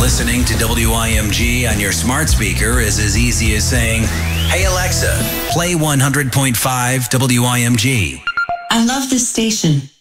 listening to WIMG on your smart speaker is as easy as saying, "Hey Alexa, play 100.5 WIMG." I love this station.